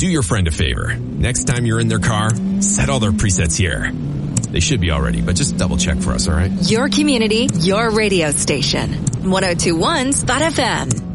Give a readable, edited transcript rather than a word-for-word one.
Do your friend a favor. Next time you're in their car, set all their presets here. They should be already, but just double check for us, all right? Your community, your radio station. 102.1 Spot FM.